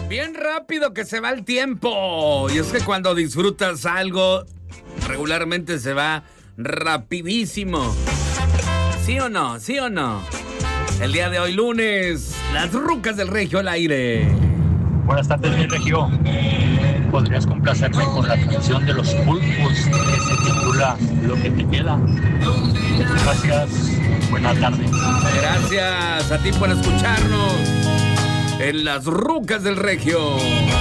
Bien rápido que se va el tiempo. Y es que cuando disfrutas algo, regularmente se va rapidísimo. ¿Sí o no? ¿Sí o no? El día de hoy, lunes, las rucas del Regio al aire. Buenas tardes, mi Regio. ¿Podrías complacerme con la canción de los Pulpos que se titula Lo que te queda? Gracias, buena tarde. Gracias a ti por escucharnos en las rucas del Regio.